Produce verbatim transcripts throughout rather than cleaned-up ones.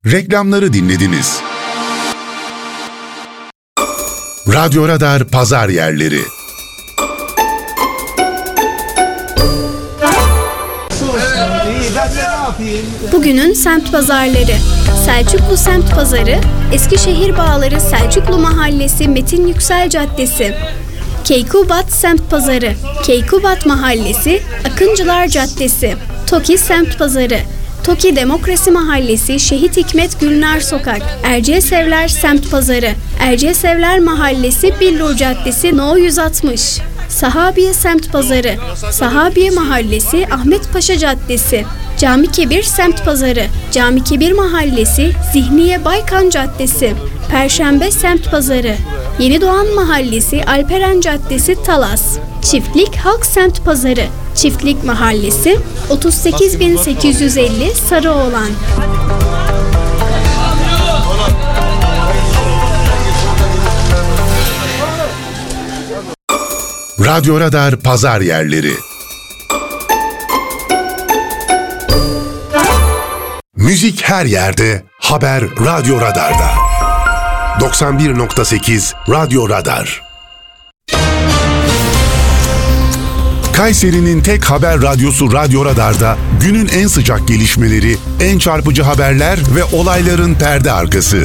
Reklamları dinlediniz. Radyo Radar Pazar Yerleri. Bugünün semt pazarları. Selçuklu Semt Pazarı, Eskişehir Bağları Selçuklu Mahallesi Metin Yüksel Caddesi. Keykubat Semt Pazarı, Keykubat Mahallesi Akıncılar Caddesi. Toki Semt Pazarı, Toki Demokrasi Mahallesi Şehit Hikmet Gülnar Sokak. Erciyesevler Semt Pazarı, Erciyesevler Mahallesi Billur Caddesi No yüz altmış. Sahabiye Semt Pazarı, Sahabiye Mahallesi Ahmet Paşa Caddesi. Cami Kebir Semt Pazarı, Cami Kebir Mahallesi Zihniye Baykan Caddesi. Perşembe Semt Pazarı, Yenidoğan Mahallesi Alperen Caddesi Talas. Çiftlik Halk Semt Pazarı, Çiftlik Mahallesi otuz sekiz bin sekiz yüz elli Sarıoğlan. Radyo Radar Pazar Yerleri. Müzik her yerde, haber Radyo Radar'da. doksan bir nokta sekiz Radyo Radar. Kayseri'nin tek haber radyosu Radyo Radar'da günün en sıcak gelişmeleri, en çarpıcı haberler ve olayların perde arkası.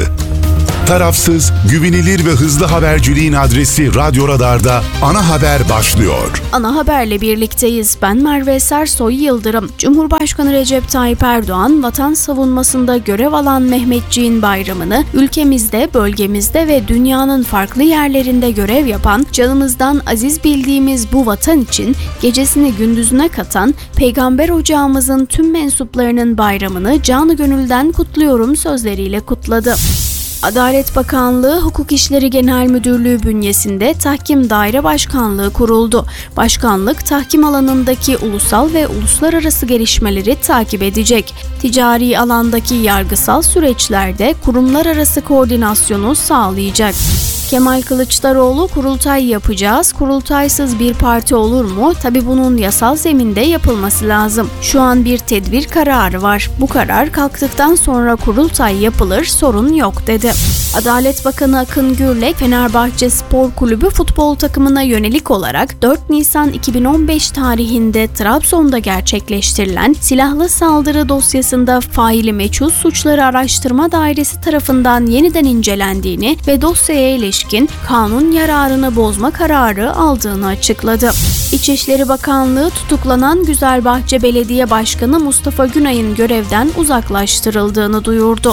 Tarafsız, güvenilir ve hızlı haberciliğin adresi Radyo Radar'da ana haber başlıyor. Ana haberle birlikteyiz. Ben Merve Sersoy Yıldırım. Cumhurbaşkanı Recep Tayyip Erdoğan, vatan savunmasında görev alan Mehmetçiğin bayramını ülkemizde, bölgemizde ve dünyanın farklı yerlerinde görev yapan, canımızdan aziz bildiğimiz bu vatan için gecesini gündüzüne katan Peygamber Ocağımızın tüm mensuplarının bayramını canı gönülden kutluyorum sözleriyle kutladı. Adalet Bakanlığı Hukuk İşleri Genel Müdürlüğü bünyesinde Tahkim Daire Başkanlığı kuruldu. Başkanlık, tahkim alanındaki ulusal ve uluslararası gelişmeleri takip edecek. Ticari alandaki yargısal süreçlerde kurumlar arası koordinasyonu sağlayacak. Kemal Kılıçdaroğlu, kurultay yapacağız, kurultaysız bir parti olur mu? Tabii bunun yasal zeminde yapılması lazım. Şu an bir tedbir kararı var. Bu karar kalktıktan sonra kurultay yapılır, sorun yok dedi. Adalet Bakanı Akın Gürlek, Fenerbahçe Spor Kulübü futbol takımına yönelik olarak dört Nisan iki bin on beş tarihinde Trabzon'da gerçekleştirilen silahlı saldırı dosyasında faili meçhul suçları araştırma dairesi tarafından yeniden incelendiğini ve dosyaya ilişkin kanun yararını bozma kararı aldığını açıkladı. İçişleri Bakanlığı tutuklanan Güzelbahçe Belediye Başkanı Mustafa Günay'ın görevden uzaklaştırıldığını duyurdu.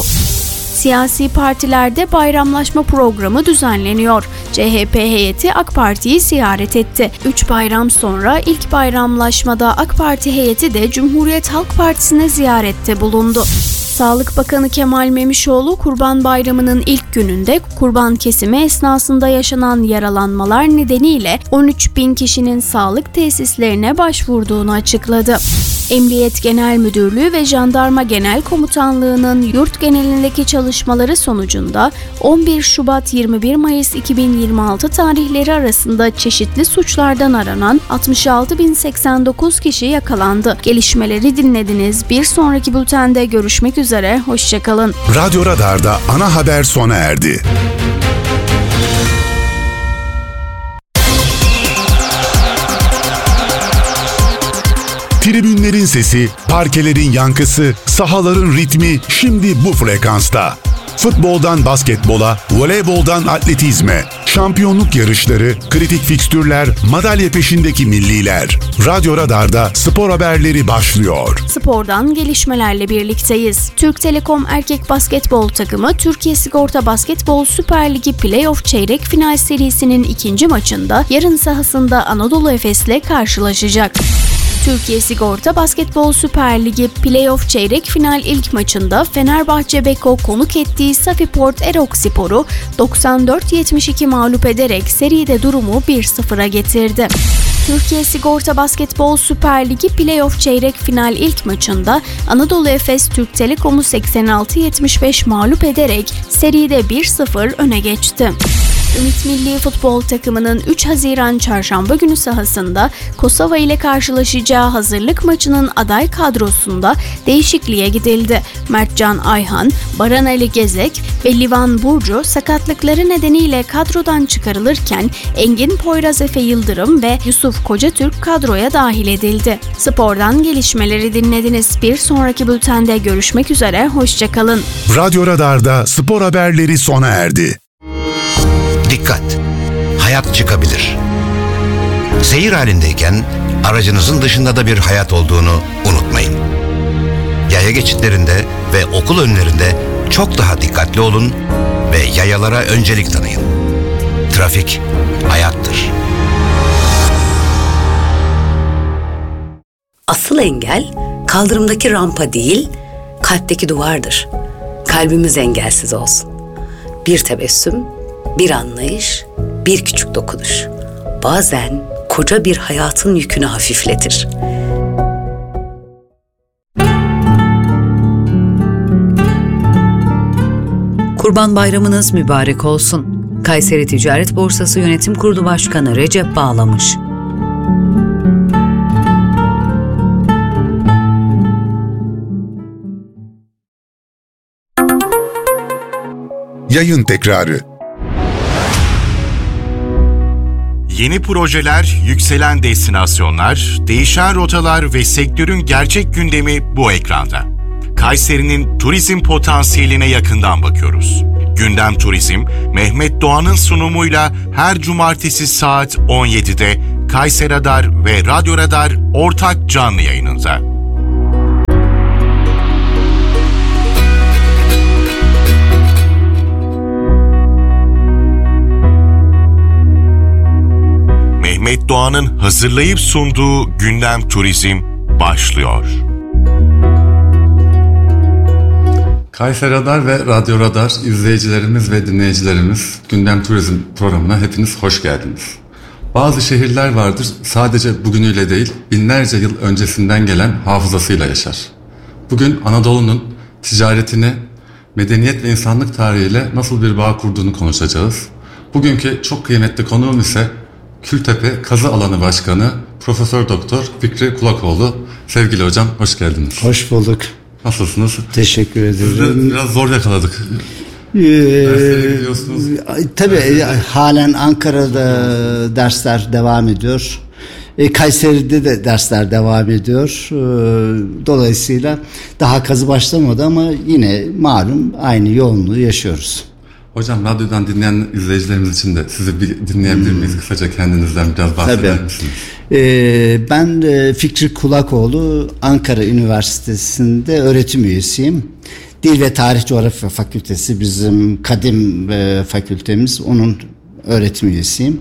Siyasi partilerde bayramlaşma programı düzenleniyor. C H P heyeti AK Parti'yi ziyaret etti. Üç bayram sonra ilk bayramlaşmada AK Parti heyeti de Cumhuriyet Halk Partisi'ne ziyarette bulundu. Sağlık Bakanı Kemal Memişoğlu, Kurban Bayramı'nın ilk gününde kurban kesimi esnasında yaşanan yaralanmalar nedeniyle on üç bin kişinin sağlık tesislerine başvurduğunu açıkladı. Emniyet Genel Müdürlüğü ve Jandarma Genel Komutanlığı'nın yurt genelindeki çalışmaları sonucunda on bir Şubat yirmi bir Mayıs iki bin yirmi altı tarihleri arasında çeşitli suçlardan aranan altmış altı bin seksen dokuz kişi yakalandı. Gelişmeleri dinlediniz. Bir sonraki bültende görüşmek üzere. Hoşçakalın. Radyo Radar'da ana haber sona erdi. Tribünlerin sesi, parkelerin yankısı, sahaların ritmi şimdi bu frekansta. Futboldan basketbola, voleyboldan atletizme, şampiyonluk yarışları, kritik fikstürler, madalya peşindeki milliler. Radyo Radar'da spor haberleri başlıyor. Spordan gelişmelerle birlikteyiz. Türk Telekom erkek basketbol takımı Türkiye Sigorta Basketbol Süper Ligi Playoff Çeyrek Final serisinin ikinci maçında yarın sahasında Anadolu Efes'le karşılaşacak. Türkiye Sigorta Basketbol Süper Ligi Playoff Çeyrek Final ilk maçında Fenerbahçe Beko konuk ettiği Safiport Erokspor'u doksan dört yetmiş iki mağlup ederek seride durumu bir sıfıra getirdi. Türkiye Sigorta Basketbol Süper Ligi Playoff Çeyrek Final ilk maçında Anadolu Efes Türk Telekom'u seksen altı yetmiş beş mağlup ederek seride bir sıfır öne geçti. Ümit Milli Futbol takımının üç Haziran Çarşamba günü sahasında Kosova ile karşılaşacağı hazırlık maçının aday kadrosunda değişikliğe gidildi. Mertcan Ayhan, Baran Ali Gezek ve Livan Burcu sakatlıkları nedeniyle kadrodan çıkarılırken Engin Poyraz Efe Yıldırım ve Yusuf Kocatürk kadroya dahil edildi. Spordan gelişmeleri dinlediniz. Bir sonraki bültende görüşmek üzere, hoşçakalın. Radyo Radar'da spor haberleri sona erdi. Dikkat! Hayat çıkabilir. Seyir halindeyken aracınızın dışında da bir hayat olduğunu unutmayın. Yaya geçitlerinde ve okul önlerinde çok daha dikkatli olun ve yayalara öncelik tanıyın. Trafik hayattır. Asıl engel kaldırımdaki rampa değil, kalpteki duvardır. Kalbimiz engelsiz olsun. Bir tebessüm, bir anlayış, bir küçük dokunuş. Bazen koca bir hayatın yükünü hafifletir. Kurban Bayramınız mübarek olsun. Kayseri Ticaret Borsası Yönetim Kurulu Başkanı Recep Bağlamış. Yayın tekrarı. Yeni projeler, yükselen destinasyonlar, değişen rotalar ve sektörün gerçek gündemi bu ekranda. Kayseri'nin turizm potansiyeline yakından bakıyoruz. Gündem Turizm, Mehmet Doğan'ın sunumuyla her cumartesi saat on yedide Kayseri Radar ve Radyo Radar ortak canlı yayınında. Mehmet Doğan'ın hazırlayıp sunduğu Gündem Turizm başlıyor. Kayseri Radar ve Radyo Radar izleyicilerimiz ve dinleyicilerimiz, Gündem Turizm programına hepiniz hoş geldiniz. Bazı şehirler vardır, sadece bugünüyle değil, binlerce yıl öncesinden gelen hafızasıyla yaşar. Bugün Anadolu'nun ticaretini, medeniyet ve insanlık tarihiyle nasıl bir bağ kurduğunu konuşacağız. Bugünkü çok kıymetli konuğum ise Kültepe Kazı Alanı Başkanı Profesör Doktor Fikri Kulakoğlu. Sevgili hocam, hoş geldiniz. Hoş bulduk. Nasılsınız? Teşekkür ederim. Sizi biraz zor yakaladık. Ee, Derslere gidiyorsunuz. Tabii halen Ankara'da dersler devam ediyor. E, Kayseri'de de dersler devam ediyor. E, dolayısıyla daha kazı başlamadı ama yine malum aynı yoğunluğu yaşıyoruz. Hocam, radyodan dinleyen izleyicilerimiz için de sizi bir dinleyebilir miyiz? Hmm. Kısaca kendinizden biraz bahseder Tabii. misiniz? Ee, ben e, Fikri Kulakoğlu, Ankara Üniversitesi'nde öğretim üyesiyim. Dil ve Tarih Coğrafya Fakültesi bizim kadim e, fakültemiz. Onun öğretim üyesiyim.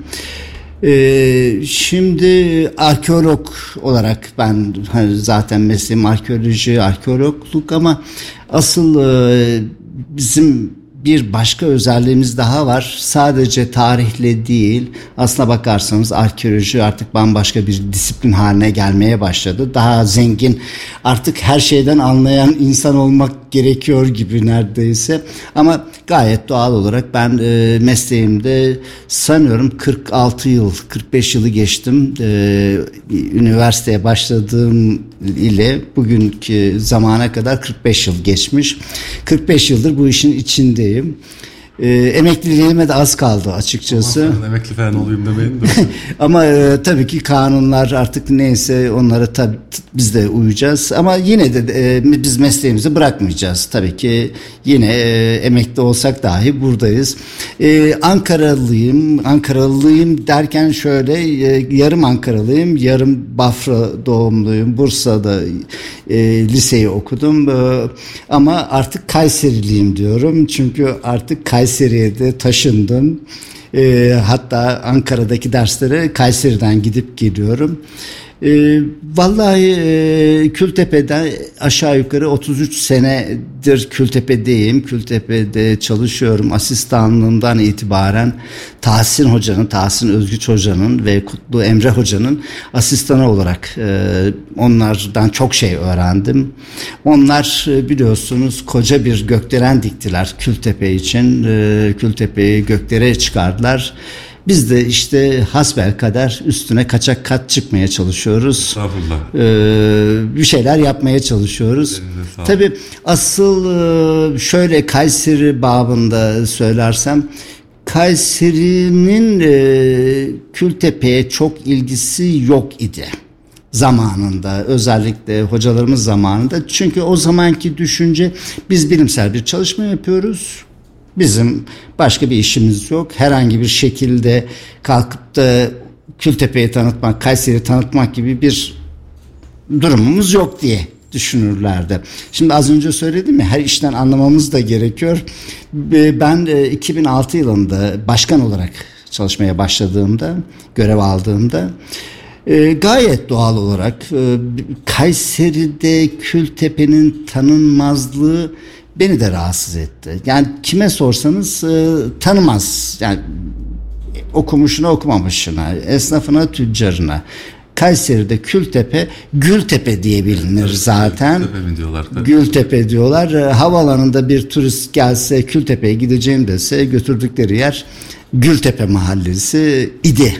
Ee, şimdi arkeolog olarak ben hani zaten mesleğim arkeoloji, arkeologluk ama asıl e, bizim bir başka özelliğimiz daha var. Sadece tarihle değil, aslına bakarsanız arkeoloji artık bambaşka bir disiplin haline gelmeye başladı. Daha zengin, artık her şeyden anlayan insan olmak gerekiyor gibi neredeyse. Ama gayet doğal olarak ben e, mesleğimde sanıyorum kırk altı yıl, kırk beş yılı geçtim. E, üniversiteye başladığım ile bugünkü zamana kadar kırk beş yıl geçmiş. kırk beş yıldır bu işin içindeyim. E, emekliliğime de az kaldı açıkçası. Ama emekli falan olayım demeyin de. Ama e, tabii ki kanunlar artık neyse onlara tabii biz de uyacağız. Ama yine de e, biz mesleğimizi bırakmayacağız. Tabii ki yine e, emekli olsak dahi buradayız. E, Ankaralıyım. Ankaralıyım derken şöyle e, yarım Ankaralıyım, yarım Bafra doğumluyum. Bursa'da e, liseyi okudum. E, ama artık Kayseriliyim diyorum. Çünkü artık Kayseri'ye de taşındım. E, hatta Ankara'daki derslere Kayseri'den gidip geliyorum. E, vallahi e, Kültepe'de aşağı yukarı otuz üç senedir Kültepe'deyim. Kültepe'de çalışıyorum. Asistanlığımdan itibaren Tahsin Hoca'nın, Tahsin Özgüç Hoca'nın ve Kutlu Emre Hoca'nın asistanı olarak e, onlardan çok şey öğrendim. Onlar e, biliyorsunuz koca bir gökdelen diktiler Kültepe için. E, Kültepe'yi göklere çıkardılar. Biz de işte hasbelkader üstüne kaçak kat çıkmaya çalışıyoruz. Estağfurullah. Ee, bir şeyler yapmaya çalışıyoruz. Tabii asıl şöyle Kayseri babında söylersem, Kayseri'nin e, Kültepe'ye çok ilgisi yok idi zamanında, özellikle hocalarımız zamanında. Çünkü o zamanki düşünce, biz bilimsel bir çalışma yapıyoruz. Bizim başka bir işimiz yok. Herhangi bir şekilde kalkıp da Kültepe'yi tanıtmak, Kayseri'yi tanıtmak gibi bir durumumuz yok diye düşünürlerdi. Şimdi az önce söyledim ya, her işten anlamamız da gerekiyor. Ben iki bin altı yılında başkan olarak çalışmaya başladığımda, görev aldığımda E, gayet doğal olarak e, Kayseri'de Kültepe'nin tanınmazlığı beni de rahatsız etti. Yani kime sorsanız e, tanımaz. Yani okumuşuna okumamışına, esnafına tüccarına. Kayseri'de Kültepe, Gültepe diye bilinir zaten. Gültepe mi diyorlar? Tabii. Gültepe diyorlar. E, havaalanında bir turist gelse, Kültepe'ye gideceğim dese, götürdükleri yer Gültepe Mahallesi idi.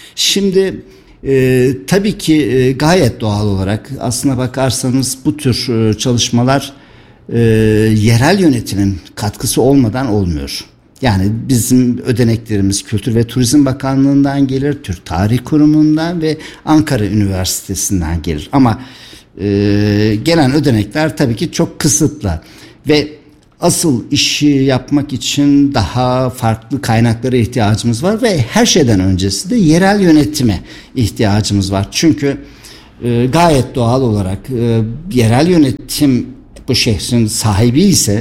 Şimdi Ee, tabii ki e, gayet doğal olarak aslına bakarsanız bu tür e, çalışmalar e, yerel yönetimin katkısı olmadan olmuyor. Yani bizim ödeneklerimiz Kültür ve Turizm Bakanlığı'ndan gelir, Türk Tarih Kurumu'ndan ve Ankara Üniversitesi'nden gelir. Ama e, gelen ödenekler tabii ki çok kısıtlı ve asıl işi yapmak için daha farklı kaynaklara ihtiyacımız var ve her şeyden öncesi de yerel yönetime ihtiyacımız var. Çünkü e, gayet doğal olarak e, yerel yönetim bu şehrin sahibi ise,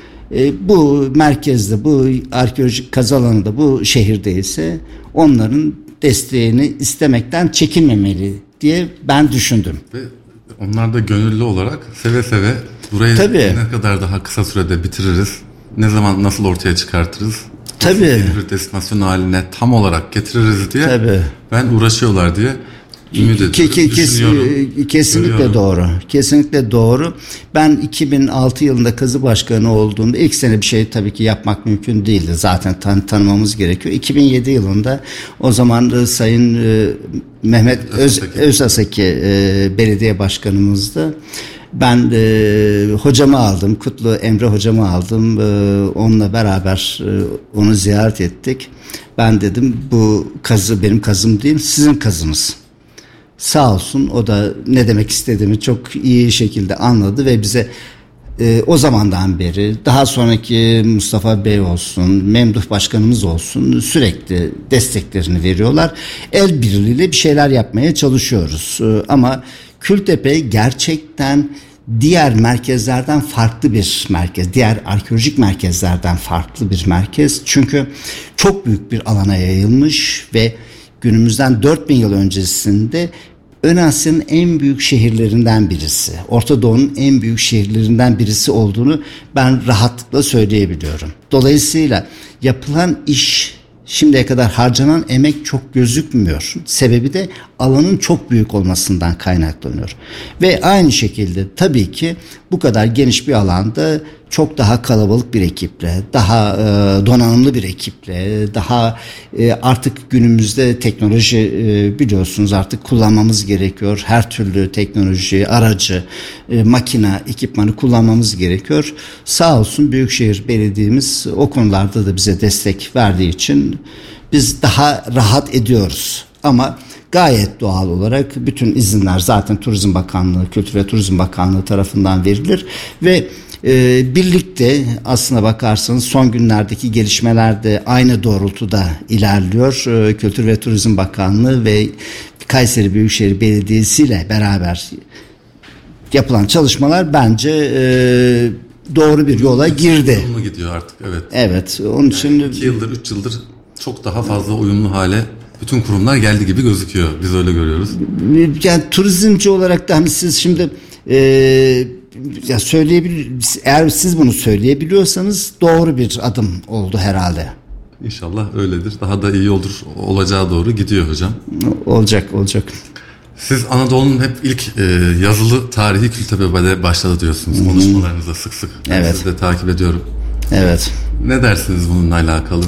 e, bu merkezde, bu arkeolojik kazı alanında, bu şehirde ise onların desteğini istemekten çekinmemeli diye ben düşündüm. Ve onlar da gönüllü olarak seve seve burayı Tabii. ne kadar daha kısa sürede bitiririz, ne zaman nasıl ortaya çıkartırız, Tabii. nasıl bir destinasyon haline tam olarak getiririz diye Tabii. ben uğraşıyorlar diye ümit ediyorum, Ke- ke- kes- düşünüyorum. Kesinlikle görüyorum. doğru. Kesinlikle doğru. Ben iki bin altı yılında kazı başkanı olduğumda ilk sene bir şey tabii ki yapmak mümkün değildi. Zaten tan- tanımamız gerekiyor. iki bin yedi yılında o zaman e, Sayın e, Mehmet Öz, Özasaki e, belediye başkanımızdı. Ben e, hocamı aldım, Kutlu Emre hocamı aldım. E, onunla beraber e, onu ziyaret ettik. Ben dedim, bu kazı benim kazım değil, sizin kazınız. Sağ olsun, o da ne demek istediğimi çok iyi şekilde anladı ve bize e, o zamandan beri, daha sonraki Mustafa Bey olsun, Memduh Başkanımız olsun, sürekli desteklerini veriyorlar. El birliğiyle bir şeyler yapmaya çalışıyoruz. E, ama Kültepe gerçekten diğer merkezlerden farklı bir merkez. Diğer arkeolojik merkezlerden farklı bir merkez. Çünkü çok büyük bir alana yayılmış ve günümüzden dört bin yıl öncesinde Ön Asya'nın en büyük şehirlerinden birisi, Orta Doğu'nun en büyük şehirlerinden birisi olduğunu ben rahatlıkla söyleyebiliyorum. Dolayısıyla yapılan iş, şimdiye kadar harcanan emek çok gözükmüyor. Sebebi de alanın çok büyük olmasından kaynaklanıyor. Ve aynı şekilde tabii ki bu kadar geniş bir alanda çok daha kalabalık bir ekiple, daha e, donanımlı bir ekiple, daha e, artık günümüzde teknoloji e, biliyorsunuz artık kullanmamız gerekiyor. Her türlü teknoloji, aracı, e, makine, ekipmanı kullanmamız gerekiyor. Sağ olsun Büyükşehir Belediye'miz o konularda da bize destek verdiği için biz daha rahat ediyoruz. Ama gayet doğal olarak bütün izinler zaten Turizm Bakanlığı, Kültür ve Turizm Bakanlığı tarafından verilir ve e, birlikte aslına bakarsanız son günlerdeki gelişmeler de aynı doğrultuda ilerliyor. E, Kültür ve Turizm Bakanlığı ve Kayseri Büyükşehir Belediyesi ile beraber yapılan çalışmalar bence e, doğru bir yola girdi. Uyumlu gidiyor artık, evet. Evet, onun için iki yıldır, üç yıldır çok daha fazla uyumlu hale bütün kurumlar geldi gibi gözüküyor. Biz öyle görüyoruz. Yani turizmci olarak da hani siz şimdi e, ya söyleyebilir, eğer siz bunu söyleyebiliyorsanız doğru bir adım oldu herhalde. İnşallah öyledir. Daha da iyi olur, olacağı doğru gidiyor hocam. Olacak, olacak. Siz Anadolu'nun hep ilk e, yazılı tarihi Kültepe'de başladı diyorsunuz. Hmm. Konuşmalarınızda sık sık. Evet. Sizi de takip ediyorum. Evet. Ne dersiniz bununla alakalı?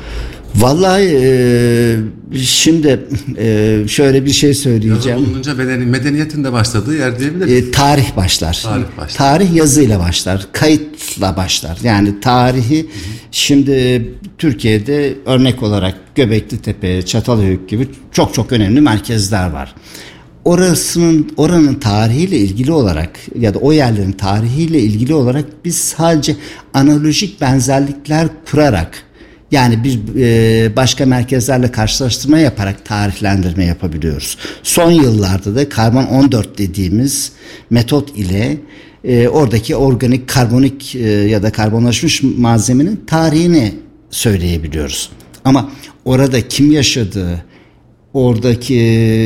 Vallahi e, şimdi e, şöyle bir şey söyleyeceğim. Yazı bulununca medeniyetin de başladığı yer diyebilir miyiz? E, tarih başlar. Tarih başlar. Tarih yazıyla başlar, kayıtla başlar. Yani tarihi hı hı. Şimdi Türkiye'de örnek olarak Göbekli-Tepe, Çatalhöyük gibi çok çok önemli merkezler var. Orasının oranın tarihiyle ilgili olarak ya da o yerlerin tarihiyle ilgili olarak biz sadece analojik benzerlikler kurarak, yani bir e, başka merkezlerle karşılaştırma yaparak tarihlendirme yapabiliyoruz. Son yıllarda da karbon on dört dediğimiz metot ile e, oradaki organik, karbonik e, ya da karbonlaşmış malzemenin tarihini söyleyebiliyoruz. Ama orada kim yaşadığı, oradaki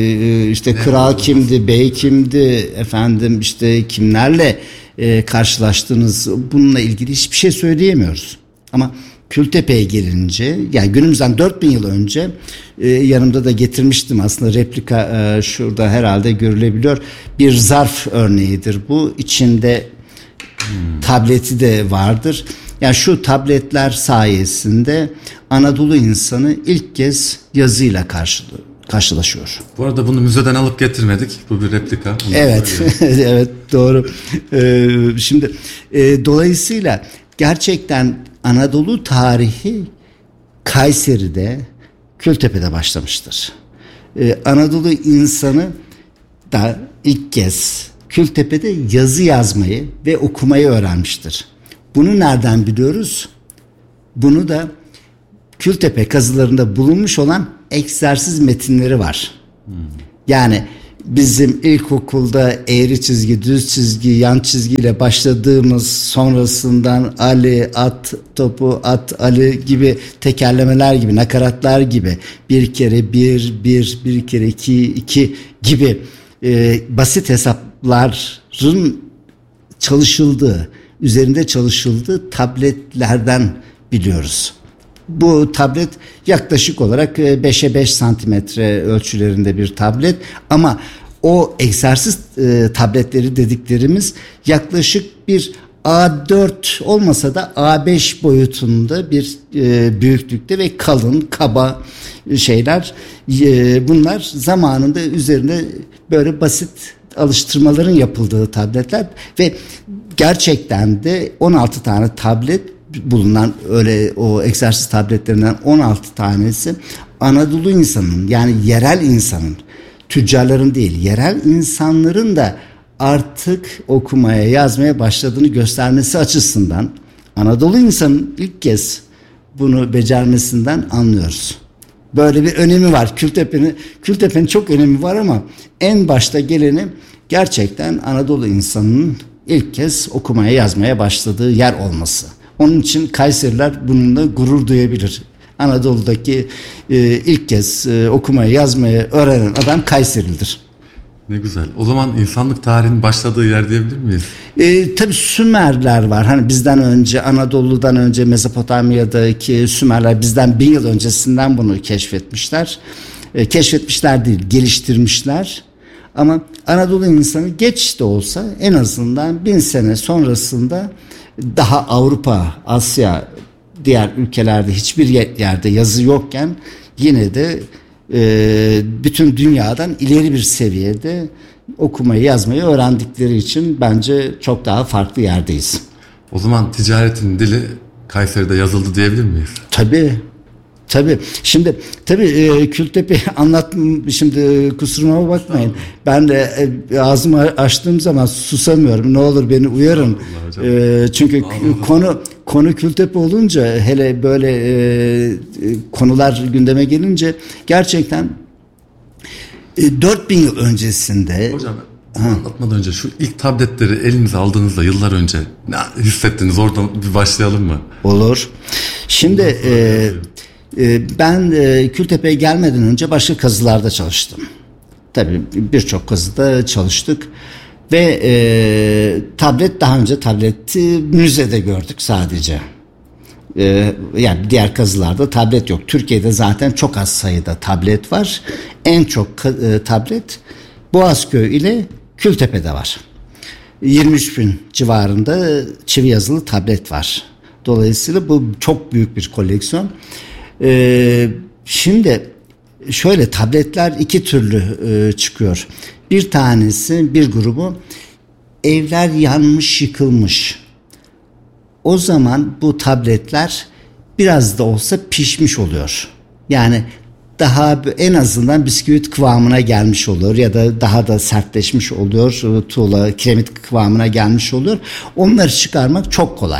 işte ne kral oldu? Kimdi, bey kimdi, efendim işte kimlerle e, karşılaştığınız, bununla ilgili hiçbir şey söyleyemiyoruz. Ama Kültepe'ye gelince, yani günümüzden dört bin yıl önce e, yanımda da getirmiştim aslında replika, e, şurada herhalde görülebiliyor. Bir zarf örneğidir bu. İçinde hmm. tableti de vardır. Yani şu tabletler sayesinde Anadolu insanı ilk kez yazıyla karşılıyor. karşılaşıyor. Bu arada bunu müzeden alıp getirmedik. Bu bir replika. Onu evet. Evet, doğru. Ee, şimdi e, dolayısıyla gerçekten Anadolu tarihi Kayseri'de, Kültepe'de başlamıştır. Ee, Anadolu insanı da ilk kez Kültepe'de yazı yazmayı ve okumayı öğrenmiştir. Bunu nereden biliyoruz? Bunu da Kültepe kazılarında bulunmuş olan egzersiz metinleri var. Hmm. Yani bizim ilkokulda eğri çizgi, düz çizgi, yan çizgiyle başladığımız, sonrasından Ali, at, topu, at, Ali gibi tekerlemeler gibi, nakaratlar gibi, bir kere bir, bir, bir kere iki, iki gibi e, basit hesapların çalışıldığı, üzerinde çalışıldığı tabletlerden biliyoruz. Bu tablet yaklaşık olarak beşe beş santimetre ölçülerinde bir tablet, ama o egzersiz e, tabletleri dediklerimiz yaklaşık bir A dört olmasa da A beş boyutunda bir e, büyüklükte ve kalın, kaba şeyler. E, bunlar zamanında üzerinde böyle basit alıştırmaların yapıldığı tabletler ve gerçekten de on altı tane tablet bulunan, öyle o egzersiz tabletlerinden on altı tanesi Anadolu insanın, yani yerel insanın, tüccarların değil, yerel insanların da artık okumaya, yazmaya başladığını göstermesi açısından Anadolu insanın ilk kez bunu becermesinden anlıyoruz. Böyle bir önemi var. Kültepe'nin Kültepe'nin çok önemi var, ama en başta geleni gerçekten Anadolu insanının ilk kez okumaya, yazmaya başladığı yer olması. Onun için Kayseriler bununla gurur duyabilir. Anadolu'daki e, ilk kez e, okumaya, yazmaya öğrenen adam Kayseri'lidir. Ne güzel. O zaman insanlık tarihinin başladığı yer diyebilir miyiz? E, tabii Sümerler var. Hani bizden önce, Anadolu'dan önce Mezopotamya'daki Sümerler bizden bin yıl öncesinden bunu keşfetmişler. E, keşfetmişler değil, geliştirmişler. Ama Anadolu insanı geç de olsa en azından bin sene sonrasında daha Avrupa, Asya, diğer ülkelerde hiçbir yerde yazı yokken yine de e, bütün dünyadan ileri bir seviyede okumayı, yazmayı öğrendikleri için bence çok daha farklı yerdeyiz. O zaman ticaretin dili Kayseri'de yazıldı diyebilir miyiz? Tabii. Tabii. Şimdi tabii e, Kültepe anlattım. Şimdi kusuruma bakmayın. Ben de e, ağzımı açtığım zaman susamıyorum. Ne olur beni uyarın. E, çünkü Allah konu Allah. konu Kültepe olunca, hele böyle e, konular gündeme gelince gerçekten e, dört bin yıl öncesinde. Hocam, anlatmadan önce şu ilk tabletleri elinize aldığınızda yıllar önce ne hissettiniz? Oradan bir başlayalım mı? Olur. Şimdi e, Ben Kültepe'ye gelmeden önce başka kazılarda çalıştım. Tabii birçok kazıda çalıştık. Ve e, tablet daha önce tableti müzede gördük sadece. E, yani diğer kazılarda tablet yok. Türkiye'de zaten çok az sayıda tablet var. En çok e, tablet Boğazköy ile Kültepe'de var. yirmi üç bin civarında çivi yazılı tablet var. Dolayısıyla bu çok büyük bir koleksiyon. E, şimdi şöyle tabletler iki türlü e, çıkıyor. Bir tanesi, bir grubu evler yanmış, yıkılmış. O zaman bu tabletler biraz da olsa pişmiş oluyor. Yani daha en azından bisküvit kıvamına gelmiş oluyor ya da daha da sertleşmiş oluyor. Tuğla, kiremit kıvamına gelmiş oluyor. Onları çıkarmak çok kolay.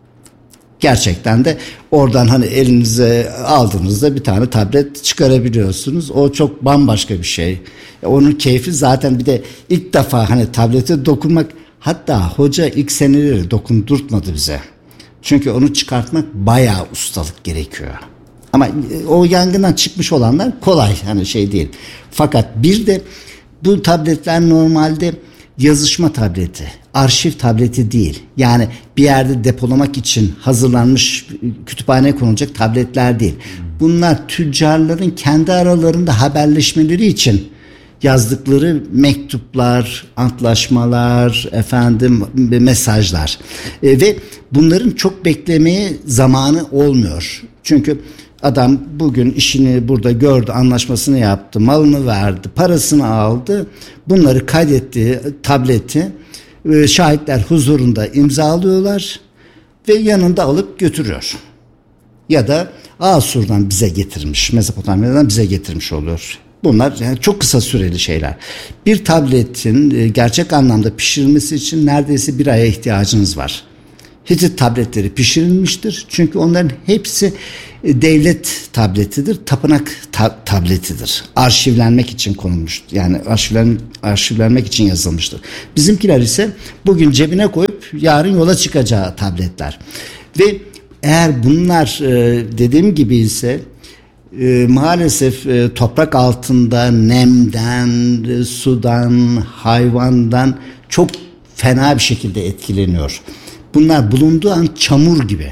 Gerçekten de oradan hani elinize aldığınızda bir tane tablet çıkarabiliyorsunuz. O çok bambaşka bir şey. Onun keyfi zaten bir de ilk defa hani tablete dokunmak, hatta hoca ilk seneleri dokundurtmadı bize. Çünkü onu çıkartmak bayağı ustalık gerekiyor. Ama o yangından çıkmış olanlar kolay, hani şey değil. Fakat bir de bu tabletler normalde yazışma tableti, arşiv tableti değil. Yani bir yerde depolamak için hazırlanmış, kütüphaneye konulacak tabletler değil. Bunlar tüccarların kendi aralarında haberleşmeleri için yazdıkları mektuplar, antlaşmalar, efendim mesajlar. E, ve bunların çok beklemeye zamanı olmuyor. Çünkü adam bugün işini burada gördü, anlaşmasını yaptı, malını verdi, parasını aldı. Bunları kaydetti, tableti e, şahitler huzurunda imzalıyorlar ve yanında alıp götürüyor. Ya da Asur'dan bize getirmiş, Mezopotamya'dan bize getirmiş oluyor. Bunlar yani çok kısa süreli şeyler. Bir tabletin gerçek anlamda pişirilmesi için neredeyse bir aya ihtiyacınız var. Hitit tabletleri pişirilmiştir. Çünkü onların hepsi devlet tabletidir, tapınak ta- tabletidir. Arşivlenmek için konulmuştur. Yani arşivlen, arşivlenmek için yazılmıştır. Bizimkiler ise bugün cebine koyup yarın yola çıkacağı tabletler. Ve eğer bunlar dediğim gibi ise e, maalesef e, toprak altında nemden, e, sudan, hayvandan çok fena bir şekilde etkileniyor. Bunlar bulunduğu an çamur gibi.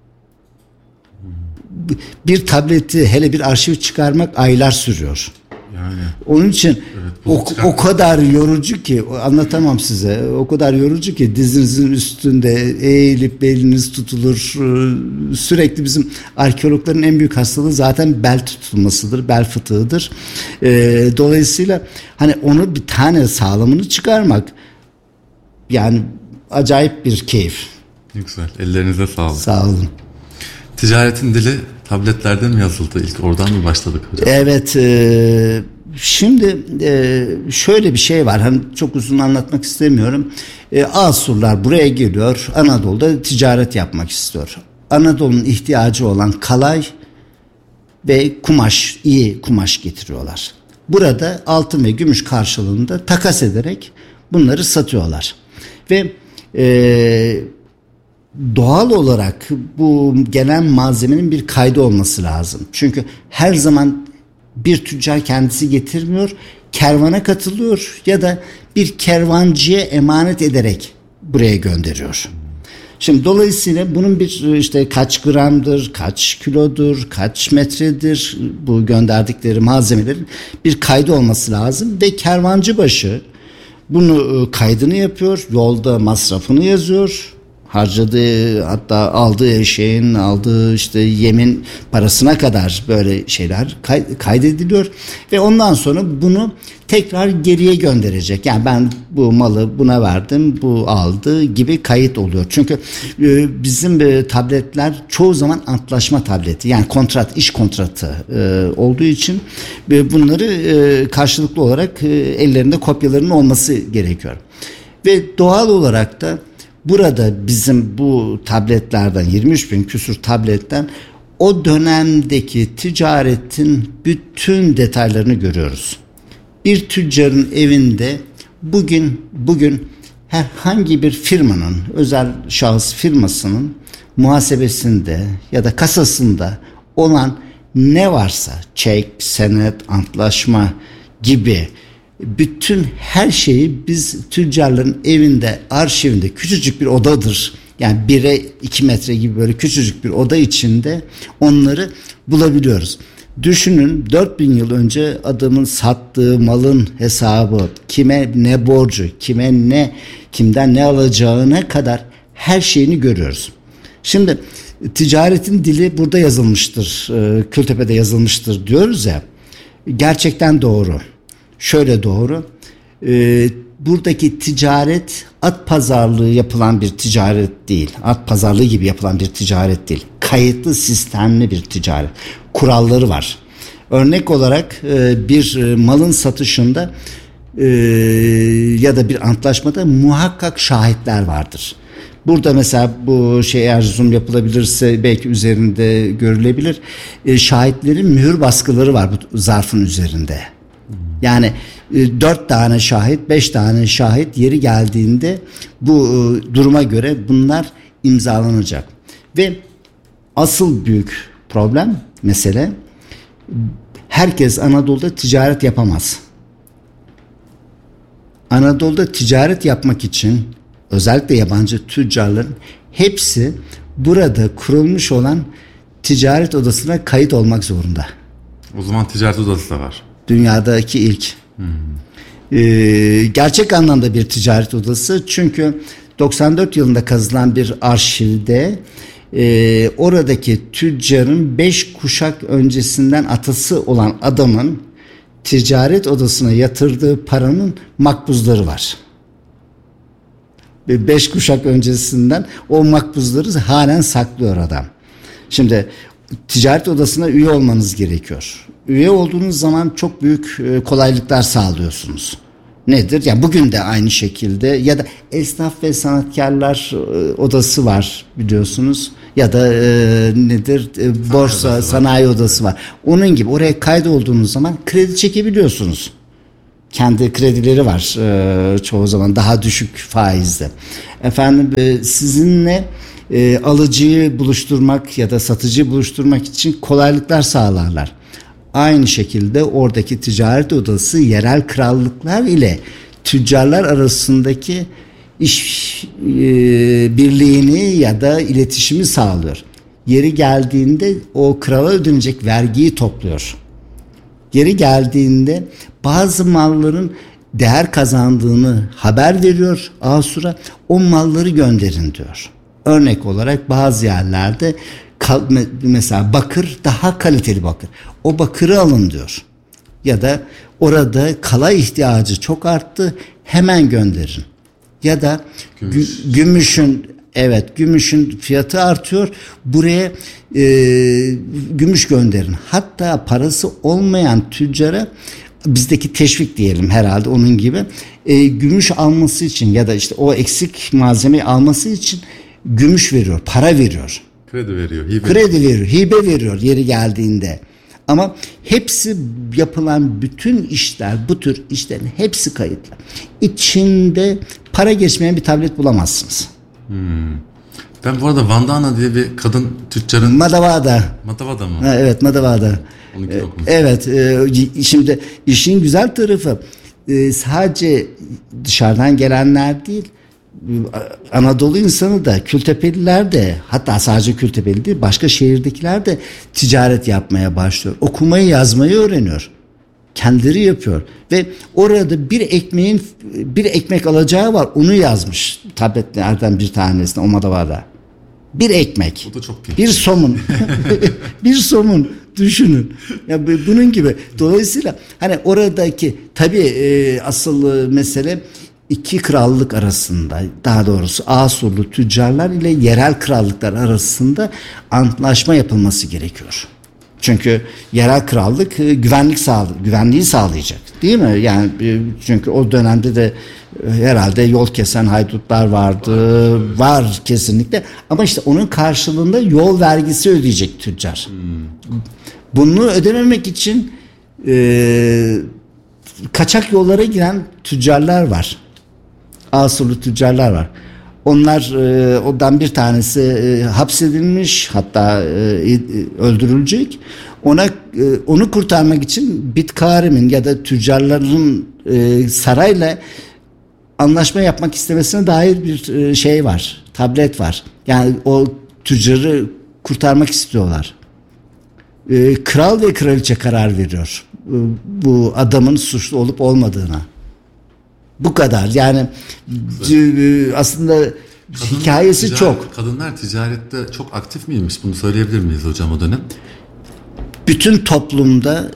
Bir tableti, hele bir arşiv çıkarmak aylar sürüyor. Yani. Onun için evet, o, o kadar yorucu ki anlatamam size. O kadar yorucu ki dizinizin üstünde eğilip beliniz tutulur. Sürekli bizim arkeologların en büyük hastalığı zaten bel tutulmasıdır, bel fıtığıdır. Ee, dolayısıyla hani onu bir tane sağlamını çıkarmak yani acayip bir keyif. Ne güzel. Ellerinize sağlık. Sağ olun. Ticaretin dili tabletlerde mi yazıldı? İlk oradan mı başladık hocam? Evet. E, şimdi e, şöyle bir şey var. Hani çok uzun anlatmak istemiyorum. E, Asurlar buraya geliyor. Anadolu'da ticaret yapmak istiyor. Anadolu'nun ihtiyacı olan kalay ve kumaş, iyi kumaş getiriyorlar. Burada altın ve gümüş karşılığında takas ederek bunları satıyorlar. Ve e, doğal olarak bu gelen malzemenin bir kaydı olması lazım. Çünkü her zaman bir tüccar kendisi getirmiyor, kervana katılıyor ya da bir kervancıya emanet ederek buraya gönderiyor. Şimdi dolayısıyla bunun bir işte kaç gramdır, kaç kilodur, kaç metredir bu gönderdikleri malzemelerin bir kaydı olması lazım ve kervancı başı bunu kaydını yapıyor, yolda masrafını yazıyor. Harcadığı, hatta aldığı eşeğin, aldığı işte yemin parasına kadar böyle şeyler kay- kaydediliyor ve ondan sonra bunu tekrar geriye gönderecek. Yani ben bu malı buna verdim, bu aldı gibi kayıt oluyor. Çünkü e, bizim e, tabletler çoğu zaman antlaşma tableti, yani kontrat, iş kontratı e, olduğu için e, bunları e, karşılıklı olarak e, ellerinde kopyalarının olması gerekiyor. Ve doğal olarak da burada bizim bu tabletlerden, yirmi üç bin küsur tabletten o dönemdeki ticaretin bütün detaylarını görüyoruz. Bir tüccarın evinde bugün bugün herhangi bir firmanın, özel şahıs firmasının muhasebesinde ya da kasasında olan ne varsa çek, senet, antlaşma gibi bütün her şeyi biz tüccarların evinde, arşivinde küçücük bir odadır. Yani bire iki metre gibi böyle küçücük bir oda içinde onları bulabiliyoruz. Düşünün dört bin yıl önce adamın sattığı malın hesabı, kime ne borcu, kime ne, kimden ne alacağına kadar her şeyini görüyoruz. Şimdi ticaretin dili burada yazılmıştır, Kültepe'de yazılmıştır diyoruz ya. Gerçekten doğru. Şöyle doğru. Ee, buradaki ticaret at pazarlığı yapılan bir ticaret değil. At pazarlığı gibi yapılan bir ticaret değil. Kayıtlı, sistemli bir ticaret. Kuralları var. Örnek olarak e, bir e, malın satışında e, ya da bir antlaşmada muhakkak şahitler vardır. Burada mesela bu şey eğer zoom yapılabilirse belki üzerinde görülebilir. E, şahitlerin mühür baskıları var bu zarfın üzerinde. Yani e, dört tane şahit, beş tane şahit yeri geldiğinde bu e, duruma göre bunlar imzalanacak. Ve asıl büyük problem, mesele, herkes Anadolu'da ticaret yapamaz. Anadolu'da ticaret yapmak için özellikle yabancı tüccarların hepsi burada kurulmuş olan ticaret odasına kayıt olmak zorunda. O zaman ticaret odası da var. Dünyadaki ilk. Hmm. Ee, gerçek anlamda bir ticaret odası. Çünkü doksan dört yılında kazılan bir arşivde e, oradaki tüccarın beş kuşak öncesinden atası olan adamın ticaret odasına yatırdığı paranın makbuzları var. Beş kuşak öncesinden o makbuzları halen saklıyor adam. Şimdi ticaret odasına üye olmanız gerekiyor. Üye olduğunuz zaman çok büyük kolaylıklar sağlıyorsunuz. Nedir? Yani bugün de aynı şekilde ya da esnaf ve sanatkarlar odası var biliyorsunuz. Ya da e, nedir? E, borsa, odası sanayi odası var. Onun gibi oraya kaydolduğunuz zaman kredi çekebiliyorsunuz. Kendi kredileri var e, çoğu zaman daha düşük faizde. Efendim e, sizinle e, alıcıyı buluşturmak ya da satıcıyı buluşturmak için kolaylıklar sağlarlar. Aynı şekilde oradaki ticaret odası yerel krallıklar ile tüccarlar arasındaki iş e, birliğini ya da iletişimi sağlıyor. Yeri geldiğinde o krala ödenecek vergiyi topluyor. Yeri geldiğinde bazı malların değer kazandığını haber veriyor Asur'a, o malları gönderin diyor. Örnek olarak bazı yerlerde mesela bakır daha kaliteli bakır. O bakırı alın diyor. Ya da orada kala ihtiyacı çok arttı, hemen gönderin. Ya da Gümüş. gü- gümüşün evet gümüşün fiyatı artıyor. Buraya e, gümüş gönderin. Hatta parası olmayan tüccara bizdeki teşvik diyelim herhalde onun gibi e, gümüş alması için ya da işte o eksik malzemeyi alması için gümüş veriyor, para veriyor. Kredi veriyor, hibe. Kredi veriyor, hibe veriyor yeri geldiğinde. Ama hepsi yapılan bütün işler, bu tür işlerin hepsi kayıtlı. İçinde para geçmeyen bir tablet bulamazsınız. Hmm. Ben bu arada Vandana diye bir kadın tüccarın... Madavada. Madavada mı? Ha, evet, Madavada. Ee, evet, e, şimdi işin güzel tarafı e, sadece dışarıdan gelenler değil, Anadolu insanı da, Kültepeliler de, hatta sadece Kültepeli değil, başka şehirdekiler de ticaret yapmaya başlıyor. Okumayı, yazmayı öğreniyor. Kendileri yapıyor. Ve orada bir ekmeğin, bir ekmek alacağı var. Onu yazmış tabletlerden bir tanesine, o Madavada. Bir ekmek. O da çok genç. Bir somun. bir somun. Düşünün. Ya bunun gibi. Dolayısıyla hani oradaki tabii e, asıl mesele iki krallık arasında, daha doğrusu Asurlu tüccarlar ile yerel krallıklar arasında antlaşma yapılması gerekiyor. Çünkü yerel krallık güvenlik sağlı, güvenliği sağlayacak, değil mi? Yani çünkü o dönemde de herhalde yol kesen haydutlar vardı, var kesinlikle. Ama işte onun karşılığında yol vergisi ödeyecek tüccar. Hmm. Bunu ödememek için e, kaçak yollara giren tüccarlar var. Asurlu tüccarlar var. Onlar e, ondan bir tanesi e, hapsedilmiş, hatta e, öldürülecek. Ona e, onu kurtarmak için Bitkarim'in ya da tüccarların e, sarayla anlaşma yapmak istemesine dair bir e, şey var. Tablet var. Yani o tüccarı kurtarmak istiyorlar. E, kral ve kraliçe karar veriyor. E, bu adamın suçlu olup olmadığına. Bu kadar. Yani e, aslında kadınlar, hikayesi ticaret, çok. Kadınlar ticarette çok aktif miymiş? Bunu söyleyebilir miyiz hocam o dönem? Bütün toplumda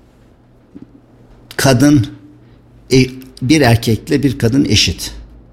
kadın e, bir erkekle bir kadın eşit.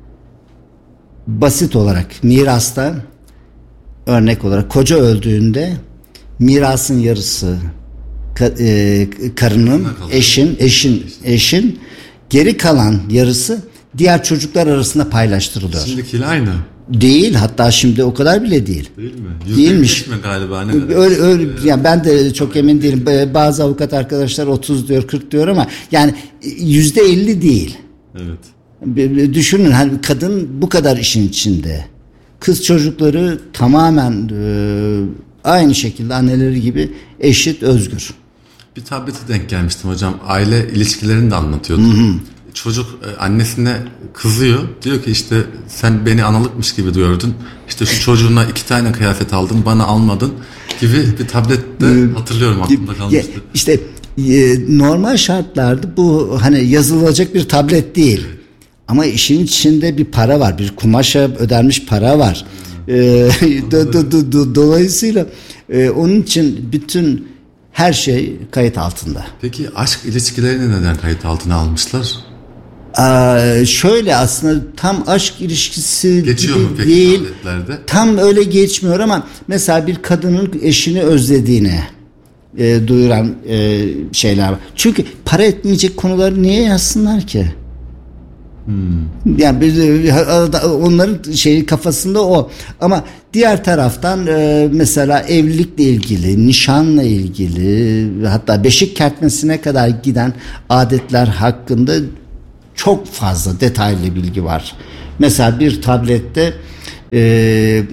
Basit olarak mirasta örnek olarak koca öldüğünde mirasın yarısı ka, e, karının, eşin, eşin, eşin geri kalan yarısı diğer çocuklar arasında paylaştırılıyor. Şimdikiyle aynı. Değil, hatta şimdi o kadar bile değil. Değil mi? Değilmiş. Mi galiba ne kadar? Öyle, öyle, yani ben de çok emin değilim. Bazı avukat arkadaşlar otuz diyor, kırk diyor ama yani yüzde elli değil. Evet. Düşünün, hani kadın bu kadar işin içinde. Kız çocukları tamamen e, aynı şekilde anneleri gibi eşit, özgür. Bir tablete denk gelmiştim hocam. Aile ilişkilerini de anlatıyordu. Hı hı. Çocuk annesine kızıyor. Diyor ki işte sen beni analıkmış gibi gördün. İşte şu çocuğuna iki tane kıyafet aldın, bana almadın gibi bir tablette hatırlıyorum, aklımda kalmıştı. İşte normal şartlarda bu hani yazılacak bir tablet değil. Ama işin içinde bir para var. Bir kumaşa ödenmiş para var. Hmm. do, do, do, do, dolayısıyla e, onun için bütün her şey kayıt altında. Peki aşk ilişkilerini neden kayıt altına almışlar? Ee, şöyle aslında tam aşk ilişkisi geçiyor gibi mu peki değil. tabletlerde? Tam öyle geçmiyor ama mesela bir kadının eşini özlediğini e, duyuran e, şeyler var. Çünkü para etmeyecek konuları niye yazsınlar ki? Hmm. Yani bir, onların şeyi kafasında o. Ama diğer taraftan e, mesela evlilikle ilgili, nişanla ilgili, hatta beşik kertmesine kadar giden adetler hakkında çok fazla detaylı bilgi var. Mesela bir tablette e, e,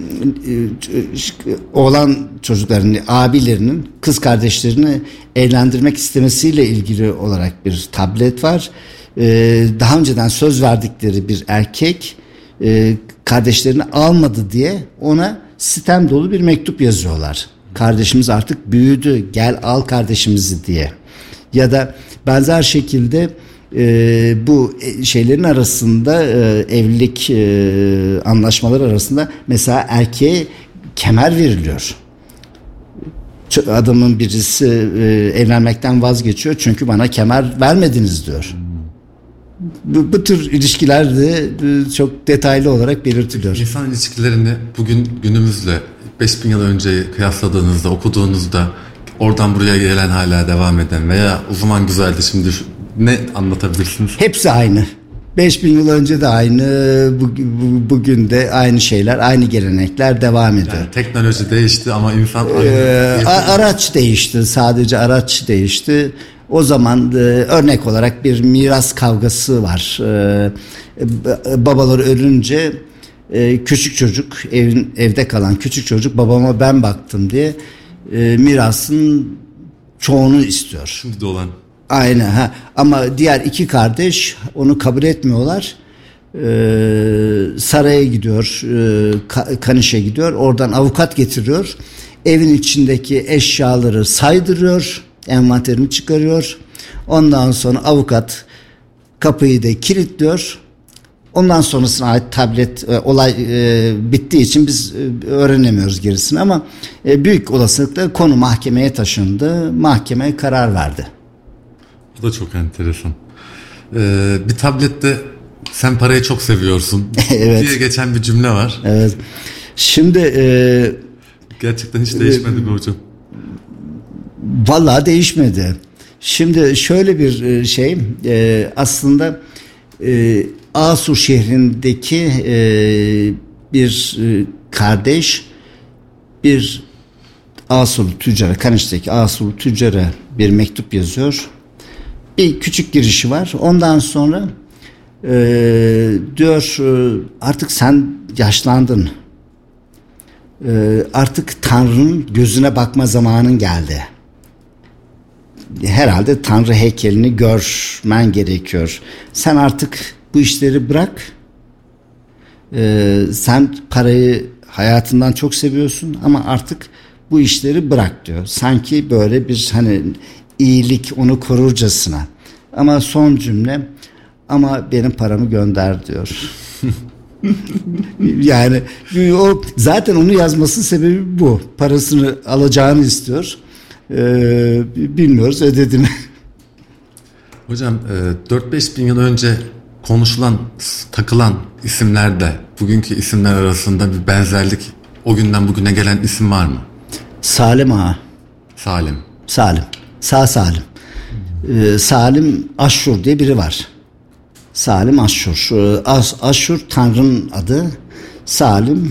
oğlan çocukların, abilerinin kız kardeşlerini evlendirmek istemesiyle ilgili olarak bir tablet var. E, daha önceden söz verdikleri bir erkek e, kardeşlerini almadı diye ona sitem dolu bir mektup yazıyorlar. Kardeşimiz artık büyüdü, gel al kardeşimizi diye. Ya da benzer şekilde Ee, bu şeylerin arasında e, evlilik e, anlaşmaları arasında mesela erkeğe kemer veriliyor. Adamın birisi e, evlenmekten vazgeçiyor çünkü bana kemer vermediniz diyor. Bu, bu tür ilişkilerde e, çok detaylı olarak belirtiliyor. İnsan ilişkilerini bugün günümüzle beş bin yıl önceyi kıyasladığınızda, okuduğunuzda oradan buraya gelen, hala devam eden veya o zaman güzeldi şimdi şu, ne anlatabilirsiniz? Hepsi aynı. beş bin yıl önce de aynı, bugün de aynı şeyler, aynı gelenekler devam ediyor. Yani teknoloji değişti ama insan aynı. Ee, araç değişti, sadece araç değişti. O zaman e, örnek olarak bir miras kavgası var. E, babaları ölünce e, küçük çocuk, evin evde kalan küçük çocuk babama ben baktım diye e, mirasın çoğunu istiyor. Şimdi de olan. Aynen ha. Ama diğer iki kardeş onu kabul etmiyorlar. Ee, saraya gidiyor, e, Kaniş'e gidiyor. Oradan avukat getiriyor. Evin içindeki eşyaları saydırıyor, envanterini çıkarıyor. Ondan sonra avukat kapıyı da kilitliyor. Ondan sonrasına ait tablet e, olay e, bittiği için biz e, öğrenemiyoruz gerisini ama e, büyük olasılıkla konu mahkemeye taşındı. Mahkeme karar verdi. Bu da çok enteresan. Ee, bir tablette sen parayı çok seviyorsun evet. diye geçen bir cümle var. Evet. Şimdi e, gerçekten hiç değişmedi mi hocam? Vallahi değişmedi. Şimdi şöyle bir şey, e, aslında e, Asur şehrindeki e, bir e, kardeş bir Asurlu tüccara, Kaniş'teki Asurlu tüccara bir mektup yazıyor. Bir küçük girişi var. Ondan sonra Ee, diyor artık sen yaşlandın. Ee, artık Tanrı'nın gözüne bakma zamanın geldi. Herhalde Tanrı heykelini görmen gerekiyor. Sen artık bu işleri bırak. Ee, sen parayı hayatından çok seviyorsun ama artık bu işleri bırak diyor. Sanki böyle bir hani iyilik onu korurcasına. Ama son cümle ama benim paramı gönder diyor. Yani o zaten onu yazmasının sebebi bu. Parasını alacağını istiyor. Ee, bilmiyoruz ödedi mi? Hocam dört beş bin yıl önce konuşulan, takılan isimlerde bugünkü isimler arasında bir benzerlik, o günden bugüne gelen isim var mı? Salim Ağa. Salim. Salim. Sağ Salim. Ee, Salim Aşşur diye biri var. Salim Aşşur. As, Aşşur Tanrı'nın adı. Salim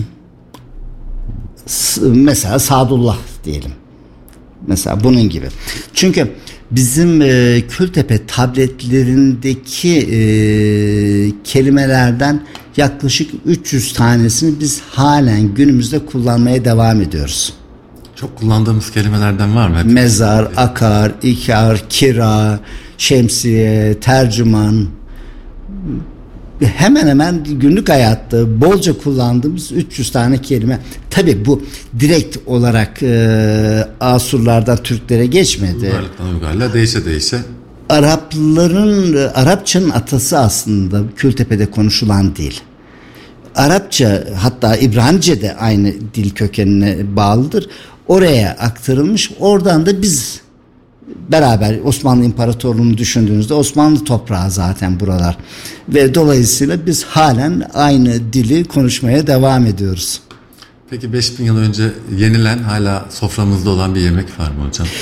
mesela Sadullah diyelim. Mesela bunun gibi. Çünkü bizim e, Kültepe tabletlerindeki e, kelimelerden yaklaşık üç yüz tanesini biz halen günümüzde kullanmaya devam ediyoruz. Çok kullandığımız kelimelerden var mı? Hep Mezar, akar, ikar, kira, şemsiye, tercüman. Hemen hemen günlük hayatta bolca kullandığımız üç yüz tane kelime. Tabii bu direkt olarak e, Asurlardan Türklere geçmedi. Uygarlıktan uygarlığa değişe değişe. Arapların, Arapçanın atası aslında Kültepe'de konuşulan dil. Arapça, hatta İbranice de aynı dil kökenine bağlıdır. Oraya aktarılmış. Oradan da biz beraber Osmanlı İmparatorluğu'nu düşündüğünüzde Osmanlı toprağı zaten buralar. Ve dolayısıyla biz halen aynı dili konuşmaya devam ediyoruz. Peki beş bin yıl önce yenilen, hala soframızda olan bir yemek var mı hocam?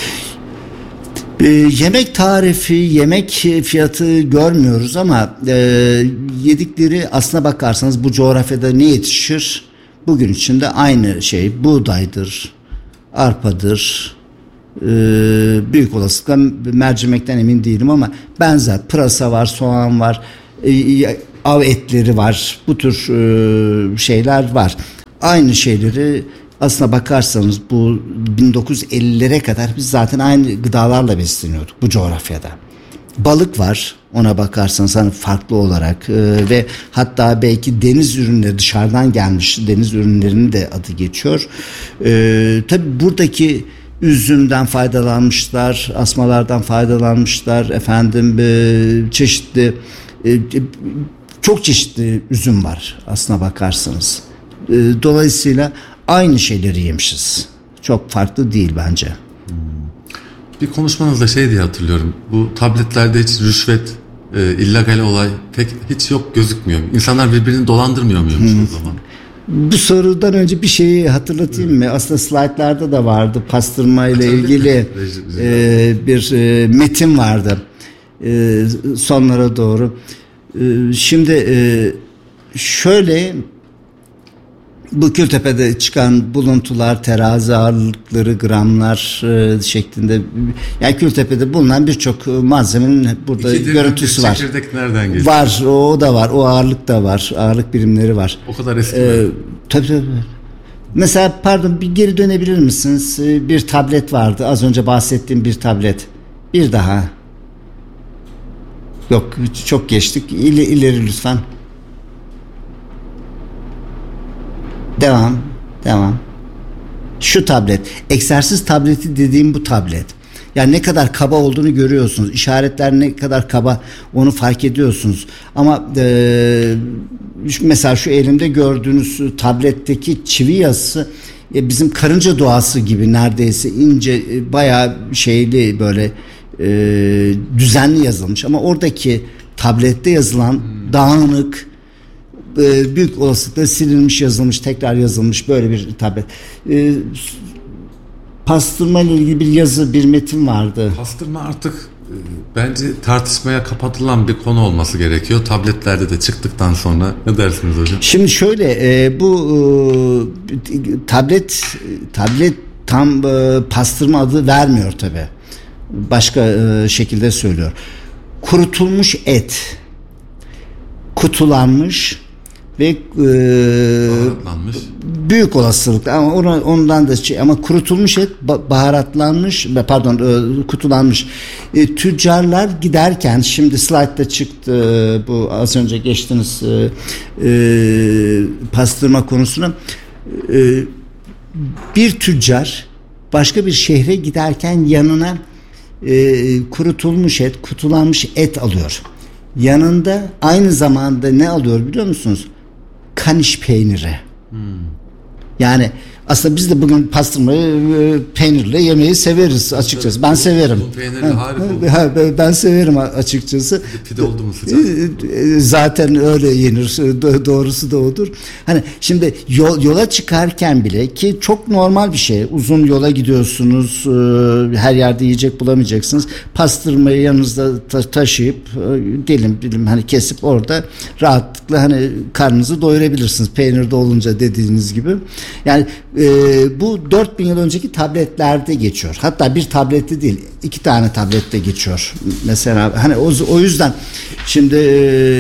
Ee, yemek tarifi, yemek fiyatı görmüyoruz ama e, yedikleri aslına bakarsanız bu coğrafyada ne yetişir? Bugün için de aynı şey. Buğdaydır, arpadır, e, büyük olasılıkla mercimekten emin değilim ama benzer. Pırasa var, soğan var, e, av etleri var. Bu tür e, şeyler var. Aynı şeyleri aslına bakarsanız bu bin dokuz yüz ellilere kadar biz zaten aynı gıdalarla besleniyorduk bu coğrafyada. Balık var, ona bakarsanız hani farklı olarak e, ve hatta belki deniz ürünleri, dışarıdan gelmiş deniz ürünlerinin de adı geçiyor. E, tabii buradaki üzümden faydalanmışlar, asmalardan faydalanmışlar, efendim e, çeşitli e, çok çeşitli üzüm var aslına bakarsanız. E, dolayısıyla aynı şeyleri yemişiz. Çok farklı değil bence. Hmm. Bir konuşmanızda şey diye hatırlıyorum. Bu tabletlerde hiç rüşvet, e, illegal olay pek hiç yok, gözükmüyor. İnsanlar birbirini dolandırmıyor muymuş hmm. o zaman? Bu sorudan önce bir şeyi hatırlatayım hmm. mı? Aslında slaytlarda da vardı. Pastırma ile ilgili e, bir e, metin vardı. E, sonlara doğru. E, şimdi e, şöyle... Bu Kültepe'de çıkan buluntular, terazi ağırlıkları, gramlar e, şeklinde, yani Kültepe'de bulunan birçok malzemenin burada İki görüntüsü var. Çekirdek nereden geliyor? Var, o da var, o ağırlık da var, ağırlık birimleri var. O kadar eski ee, mi? Tabii tabii. Mesela pardon, bir geri dönebilir misiniz? Bir tablet vardı, az önce bahsettiğim bir tablet. Bir daha. Yok, çok geçtik. İleri, ileri lütfen. Devam, devam. Şu tablet, egzersiz tableti dediğim bu tablet. Yani ne kadar kaba olduğunu görüyorsunuz. İşaretler ne kadar kaba onu fark ediyorsunuz. Ama e, mesela şu elimde gördüğünüz tabletteki çivi yazısı e, bizim karınca duası gibi neredeyse ince, e, bayağı şeyli böyle e, düzenli yazılmış. Ama oradaki tablette yazılan hmm. dağınık, büyük olasılıkla silinmiş, yazılmış, tekrar yazılmış böyle bir tablet. E, pastırma ile ilgili bir yazı, bir metin vardı. Pastırma artık e, bence tartışmaya kapatılan bir konu olması gerekiyor. Tabletlerde de çıktıktan sonra. Ne dersiniz hocam? Şimdi şöyle e, bu e, tablet tablet tam e, pastırma adı vermiyor tabii. Başka e, şekilde söylüyor. Kurutulmuş et. kutulanmış ve e, büyük olasılıkla ama ona, ondan da şey, ama kurutulmuş et baharatlanmış pardon e, kutulanmış. E, tüccarlar giderken şimdi slaytta çıktı e, bu az önce geçtiniz e, e, pastırma konusuna e, bir tüccar başka bir şehre giderken yanına e, kurutulmuş et, kutulanmış et alıyor. Yanında aynı zamanda ne alıyor biliyor musunuz? Kaniş peyniri. Hmm. Yani aslında biz de bugün pastırmayı e, peynirle yemeyi severiz açıkçası. Ben severim. Ha, ben severim açıkçası. Pide oldu mu sıcak? Zaten öyle yenir. Doğrusu da odur. Hani şimdi yol, yola çıkarken bile ki çok normal bir şey. Uzun yola gidiyorsunuz. Her yerde yiyecek bulamayacaksınız. Pastırmayı yanınızda ta- taşıyıp dilim dilim hani kesip orada rahatlıkla hani karnınızı doyurabilirsiniz. Peynirde olunca dediğiniz gibi. Yani e, bu dört bin yıl önceki tabletlerde geçiyor. Hatta bir tablette değil, iki tane tablette geçiyor. Mesela hani o, o yüzden şimdi e,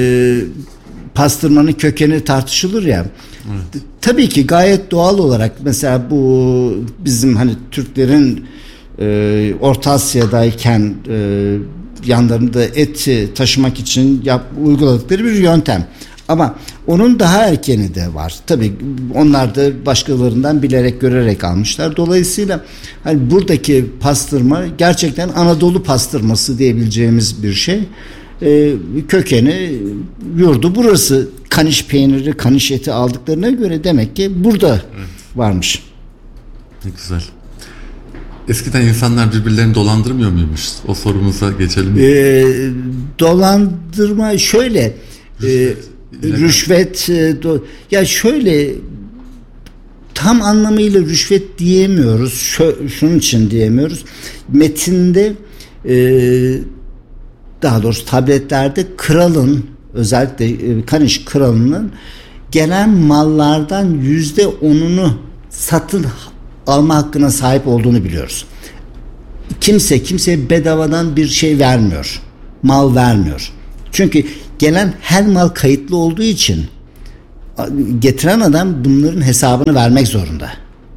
pastırmanın kökeni tartışılır ya. Evet. Tabii ki gayet doğal olarak mesela bu bizim hani Türklerin e, Orta Asya'dayken e, yanlarında et taşımak için yap, uyguladıkları bir yöntem. Ama onun daha erkeni de var. Tabii onlar da başkalarından bilerek görerek almışlar. Dolayısıyla hani buradaki pastırma gerçekten Anadolu pastırması diyebileceğimiz bir şey. Ee, kökeni yurdu burası. Kaniş peyniri, kaniş eti aldıklarına göre demek ki burada evet. varmış. Ne güzel. Eskiden insanlar birbirlerini dolandırmıyor muymuş? O sorumuza geçelim. Ee, dolandırma şöyle... Rüşvet. E, Rüşvet ya şöyle tam anlamıyla rüşvet diyemiyoruz. Şu, şunun için diyemiyoruz. Metinde e, daha doğrusu tabletlerde kralın özellikle e, Kaniş kralının gelen mallardan yüzde onunu satın alma hakkına sahip olduğunu biliyoruz. Kimse kimseye bedavadan bir şey vermiyor. Mal vermiyor. Çünkü gelen her mal kayıtlı olduğu için getiren adam bunların hesabını vermek zorunda.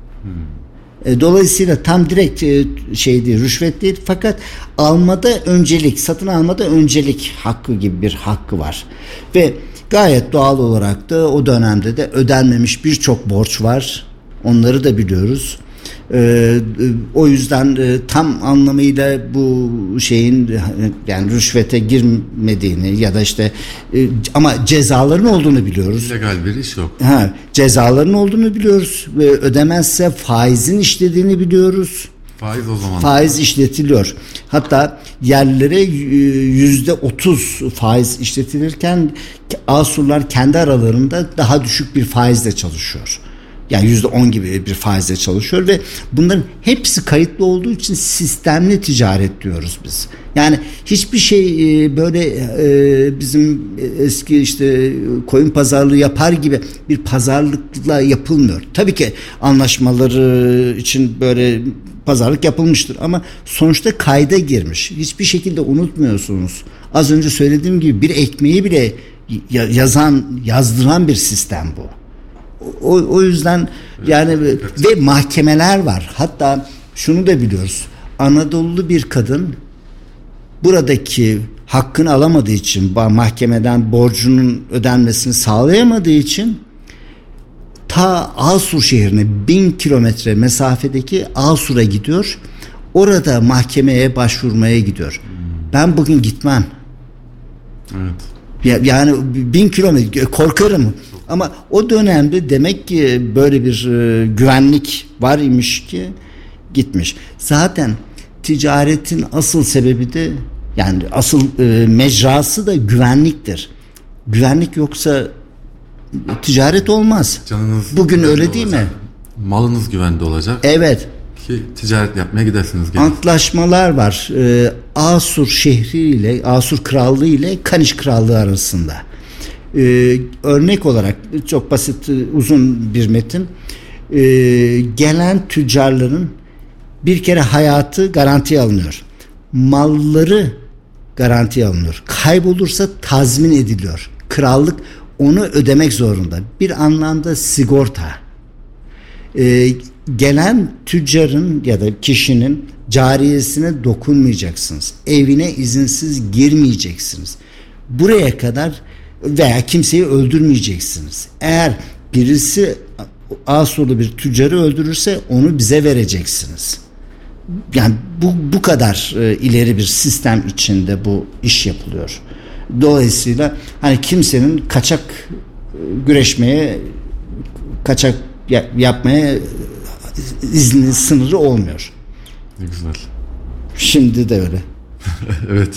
Hmm. Dolayısıyla tam direkt şey değil, rüşvet değil fakat almada öncelik, satın almada öncelik hakkı gibi bir hakkı var. Ve gayet doğal olarak da o dönemde de ödenmemiş birçok borç var. Onları da biliyoruz. Ee, o yüzden e, tam anlamıyla bu şeyin yani rüşvete girmediğini ya da işte e, ama cezaların olduğunu biliyoruz. Legal bir iş yok. Ha, cezaların olduğunu biliyoruz ve ödemezse faizin işlediğini biliyoruz. Faiz o zaman. Faiz işletiliyor. Hatta yerlere yüzde otuz faiz işletilirken Asurlar kendi aralarında daha düşük bir faizle çalışıyor. Yani yüzde on gibi bir faizle çalışıyor ve bunların hepsi kayıtlı olduğu için sistemli ticaret diyoruz biz. Yani hiçbir şey böyle bizim eski işte koyun pazarlığı yapar gibi bir pazarlıkla yapılmıyor. Tabii ki anlaşmaları için böyle pazarlık yapılmıştır ama sonuçta kayda girmiş. Hiçbir şekilde unutmuyorsunuz. Az önce söylediğim gibi bir ekmeği bile yazan, yazdıran bir sistem bu. O, o yüzden yani evet. Ve mahkemeler var. Hatta şunu da biliyoruz. Anadolu bir kadın buradaki hakkını alamadığı için, mahkemeden borcunun ödenmesini sağlayamadığı için ta Asur şehrine bin kilometre mesafedeki Asur'a gidiyor. Orada mahkemeye başvurmaya gidiyor. Hmm. Ben bugün gitmem. Evet. Yani bin kilometre korkarım. Ama o dönemde demek ki böyle bir e, güvenlik var imiş ki gitmiş. Zaten ticaretin asıl sebebi de yani asıl e, mecrası da güvenliktir. Güvenlik yoksa ticaret olmaz. Canınız bugün öyle değil olacak. Mi? Malınız güvende olacak. Evet. Ki ticaret yapmaya gidersiniz. Gelin. Antlaşmalar var. E, Asur şehri ile Asur krallığı ile Kaniş krallığı arasında. Ee, örnek olarak çok basit uzun bir metin ee, gelen tüccarların bir kere hayatı garantiye alınıyor, malları garantiye alınıyor, kaybolursa tazmin ediliyor, krallık onu ödemek zorunda. Bir anlamda sigorta. Ee, gelen tüccarın ya da kişinin cariyesine dokunmayacaksınız. Evine izinsiz girmeyeceksiniz. Buraya kadar veya kimseyi öldürmeyeceksiniz. Eğer birisi Asurlu bir tüccarı öldürürse onu bize vereceksiniz. Yani bu bu kadar e, ileri bir sistem içinde bu iş yapılıyor. Dolayısıyla hani kimsenin kaçak e, güreşmeye, kaçak ya, yapmaya izni, sınırı olmuyor. Ne güzel. Şimdi de öyle. Evet.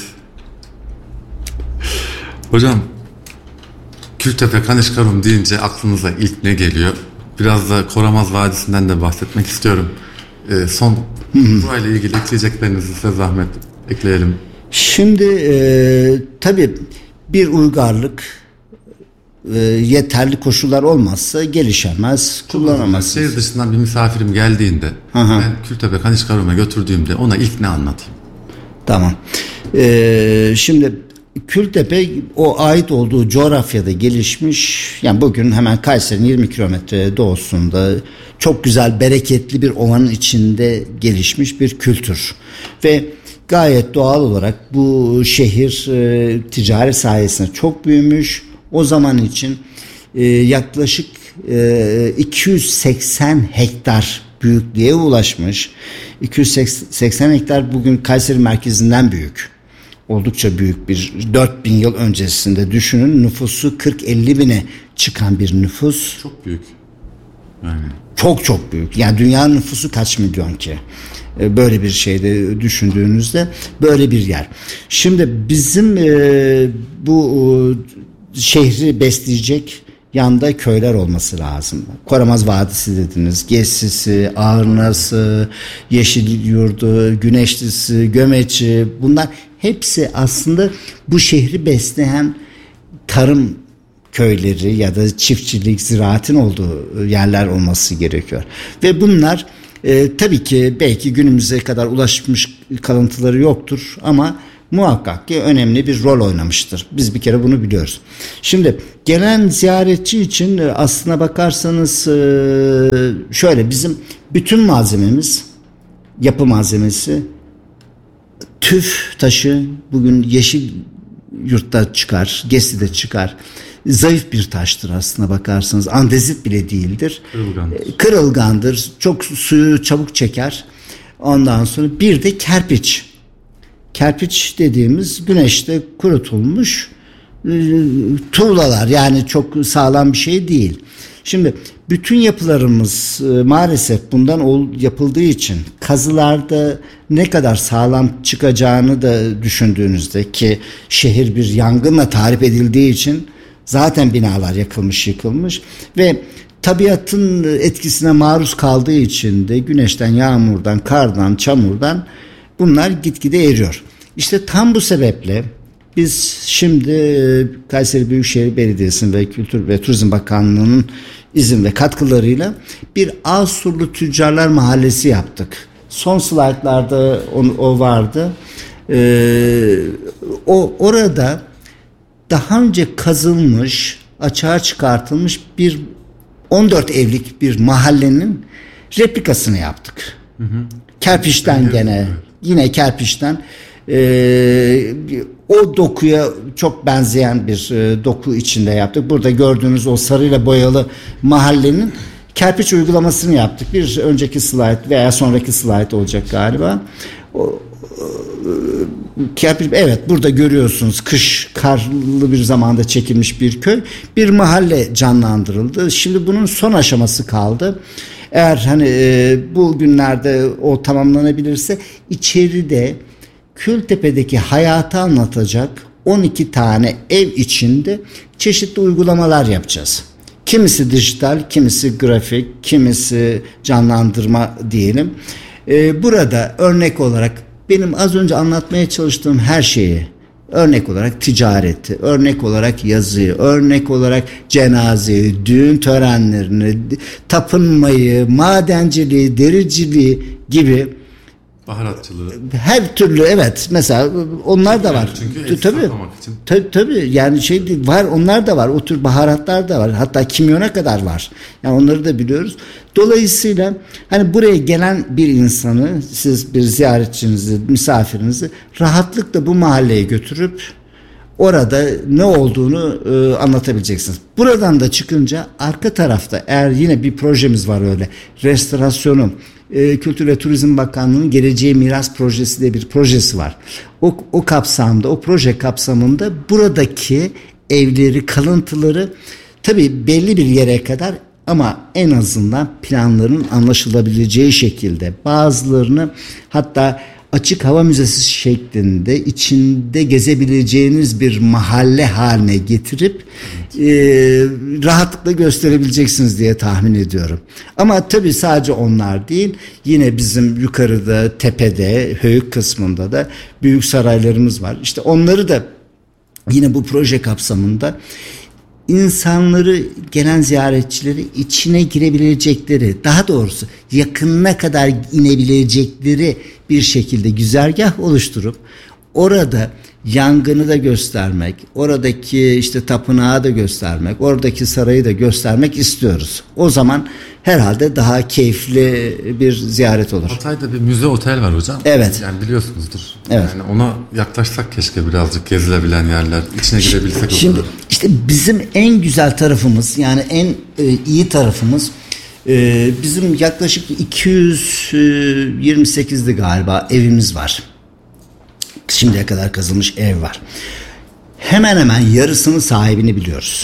Hocam, Kültepe Kanişkarum deyince aklınıza ilk ne geliyor? Biraz da Koramaz Vadisi'nden de bahsetmek istiyorum. Ee, son burayla ilgili ekleyeceklerinizi size zahmet ekleyelim. Şimdi e, tabii bir uygarlık e, yeterli koşullar olmazsa gelişemez, kullanamazsınız. Şehir dışından bir misafirim geldiğinde Aha. ben Kültepe Kanişkarum'a götürdüğümde ona ilk ne anlatayım? Tamam. Ee, şimdi Kültepe o ait olduğu coğrafyada gelişmiş. Yani bugün hemen Kayseri'nin yirmi kilometre doğusunda çok güzel, bereketli bir ovanın içinde gelişmiş bir kültür. Ve gayet doğal olarak bu şehir e, ticaret sayesinde çok büyümüş. O zaman için e, yaklaşık e, iki yüz seksen hektar büyüklüğe ulaşmış. iki yüz seksen hektar bugün Kayseri merkezinden büyük. Oldukça büyük bir dört bin yıl öncesinde düşünün, nüfusu kırk elli bine çıkan bir nüfus. Çok büyük. Yani. Çok çok büyük. Yani dünyanın nüfusu kaç milyon ki? Böyle bir şeyde düşündüğünüzde böyle bir yer. Şimdi bizim e, bu e, şehri besleyecek yanda köyler olması lazım. Koramaz Vadisi dediniz. Gezsisi, Ağrınası, Yeşilyurdu, Güneşlisi, Gömeçi, bunlar hepsi aslında bu şehri besleyen tarım köyleri ya da çiftçilik, ziraatin olduğu yerler olması gerekiyor. Ve bunlar e, tabii ki belki günümüze kadar ulaşmış kalıntıları yoktur ama muhakkak ki önemli bir rol oynamıştır. Biz bir kere bunu biliyoruz. Şimdi gelen ziyaretçi için aslına bakarsanız şöyle, bizim bütün malzememiz, yapı malzemesi, tüf taşı bugün Yeşilyurt'ta çıkar, Gesi'de çıkar. Zayıf bir taştır aslına bakarsanız. Andezit bile değildir. Kırılgandır. Kırılgandır. Çok suyu çabuk çeker. Ondan sonra bir de kerpiç. Kerpiç dediğimiz güneşte kurutulmuş e, tuğlalar, yani çok sağlam bir şey değil. Şimdi bütün yapılarımız e, maalesef bundan ol, yapıldığı için kazılarda ne kadar sağlam çıkacağını da düşündüğünüzde, ki şehir bir yangınla tahrip edildiği için zaten binalar yakılmış, yıkılmış ve tabiatın etkisine maruz kaldığı için de güneşten, yağmurdan, kardan, çamurdan bunlar gitgide eriyor. İşte tam bu sebeple biz şimdi Kayseri Büyükşehir Belediyesi'nin ve Kültür ve Turizm Bakanlığı'nın izin ve katkılarıyla bir Asurlu Tüccarlar Mahallesi yaptık. Son slaytlarda o, o vardı. Ee, o orada daha önce kazılmış, açığa çıkartılmış bir on dört evlik bir mahallenin replikasını yaptık. Hı hı. Kerpiçten gene, yine kerpiçten e, o dokuya çok benzeyen bir e, doku içinde yaptık. Burada gördüğünüz o sarıyla boyalı mahallenin kerpiç uygulamasını yaptık. Bir önceki slide veya sonraki slide olacak galiba. O, kerpiç, evet, burada görüyorsunuz kış karlı bir zamanda çekilmiş bir köy, bir mahalle canlandırıldı. Şimdi bunun son aşaması kaldı. Eğer hani e, bu günlerde o tamamlanabilirse içeride Kültepe'deki hayatı anlatacak on iki tane ev içinde çeşitli uygulamalar yapacağız. Kimisi dijital, kimisi grafik, kimisi canlandırma diyelim. E, burada örnek olarak benim az önce anlatmaya çalıştığım her şeyi, örnek olarak ticareti, örnek olarak yazıyı, örnek olarak cenazeyi, düğün törenlerini, tapınmayı, madenciliği, dericiliği gibi Baharatçılığı. Her türlü evet mesela onlar da var. Çünkü et tabii, saklamak için. tabii tabii yani şey değil, var onlar da var. O tür baharatlar da var. Hatta kimyona kadar var. Yani onları da biliyoruz. Dolayısıyla hani buraya gelen bir insanı siz bir ziyaretçinizi, misafirinizi rahatlıkla bu mahalleye götürüp orada ne olduğunu e, anlatabileceksiniz. Buradan da çıkınca arka tarafta eğer yine bir projemiz var öyle restorasyonu e, Kültür ve Turizm Bakanlığı'nın Geleceğe Miras Projesi diye bir projesi var. O, o kapsamda o proje kapsamında buradaki evleri kalıntıları tabii belli bir yere kadar ama en azından planların anlaşılabileceği şekilde bazılarını hatta açık hava müzesi şeklinde içinde gezebileceğiniz bir mahalle haline getirip e, rahatlıkla gösterebileceksiniz diye tahmin ediyorum. Ama tabii sadece onlar değil, yine bizim yukarıda tepede höyük kısmında da büyük saraylarımız var. İşte onları da yine bu proje kapsamında insanları, gelen ziyaretçileri içine girebilecekleri, daha doğrusu yakınına kadar inebilecekleri bir şekilde güzergah oluşturup orada yangını da göstermek, oradaki işte tapınağı da göstermek, oradaki sarayı da göstermek istiyoruz. O zaman herhalde daha keyifli bir ziyaret olur. Hatay'da bir müze otel var hocam. Evet. Yani biliyorsunuzdur. Evet. Yani ona yaklaşsak keşke birazcık gezilebilen yerler, içine girebilsek. Şimdi olur. işte bizim en güzel tarafımız yani en e, iyi tarafımız e, bizim yaklaşık iki yüz yirmi sekizdi galiba evimiz var. Şimdiye kadar kazılmış ev var. Hemen hemen yarısının sahibini biliyoruz.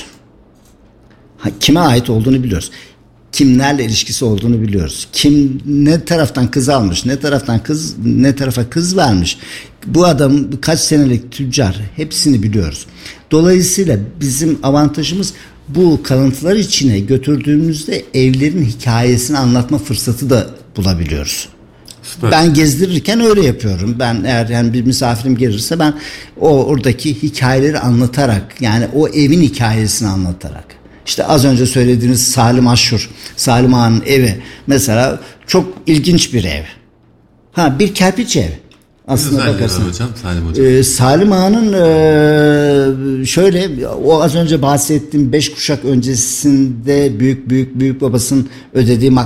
Ha, kime ait olduğunu biliyoruz. Kimlerle ilişkisi olduğunu biliyoruz. Kim ne taraftan kız almış, ne taraftan kız, ne tarafa kız vermiş. Bu adam kaç senelik tüccar, hepsini biliyoruz. Dolayısıyla bizim avantajımız bu kalıntılar içine götürdüğümüzde evlerin hikayesini anlatma fırsatı da bulabiliyoruz. Süper. Ben gezdirirken öyle yapıyorum. Ben eğer yani bir misafirim gelirse ben o oradaki hikayeleri anlatarak yani o evin hikayesini anlatarak. İşte az önce söylediğiniz Salim Aşur, Salim Ağa'nın evi mesela çok ilginç bir ev. Ha bir kerpiç ev. Aslında bakarsın. Hocam, Salim Hocam. Ee, Salim Ağa'nın e, şöyle o az önce bahsettiğim beş kuşak öncesinde büyük büyük büyük babasının ödediği